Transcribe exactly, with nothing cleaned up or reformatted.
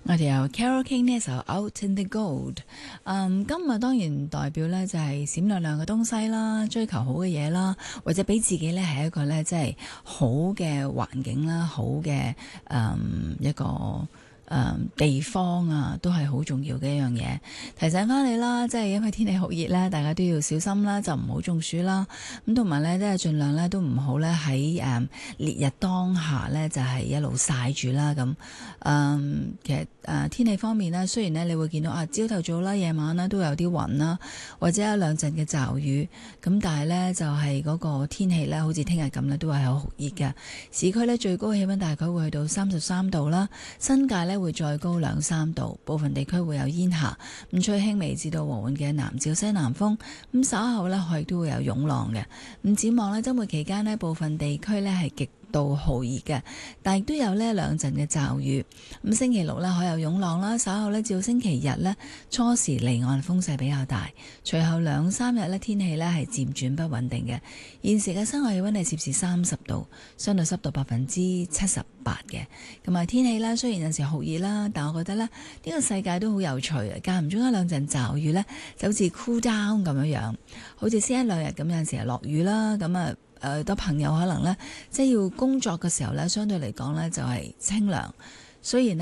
我哋有 Carole King 呢首 Out in the Gold。嗯，今日當然代表呢就係閃亮亮嘅東西啦，追求好嘅嘢啦，或者俾自己呢係一個呢即係好嘅環境啦，好嘅嗯一個。誒、嗯、地方啊，都係好重要嘅一樣嘢。提醒翻你啦，即係因為天氣酷熱咧，大家都要小心啦，就唔好中暑啦。咁同埋咧，即係盡量咧都唔好咧喺誒烈日當下咧，就係、是、一路曬住啦。咁誒、嗯、其實誒、呃、天氣方面咧，雖然咧你會見到啊，朝頭早啦、夜晚啦都有啲雲啦，或者有兩陣嘅驟雨。咁但係咧就係、是、嗰個天氣咧，好似聽日咁咧，都係好酷熱嘅。市區咧最高氣溫大概會去到三十三度啦，新界咧會再高兩三度，部分地區會有煙霞，咁吹輕微至到和緩嘅南至西南風，咁稍後呢，可以都會有湧浪嘅。咁展望呢，周末期間呢，部分地區呢係極度酷熱嘅，但亦都有呢兩陣嘅驟雨。咁星期六呢，可有湧浪啦，稍後呢，至到星期日呢，初時離岸風勢比較大，隨後兩三日呢，天氣呢係漸轉不穩定嘅。現時嘅室外氣溫係攝氏三十度，相對濕度百分之七十八嘅。咁啊天氣呢，雖然有時酷熱啦，但我覺得呢，呢個世界都好有趣啊！間唔中一兩陣驟雨呢，就好似 cool down 咁樣樣，好似先一兩日咁，有陣時係落雨啦，咁啊誒多朋友可能呢，即係要工作嘅時候呢，相對嚟講呢，就係清涼。雖然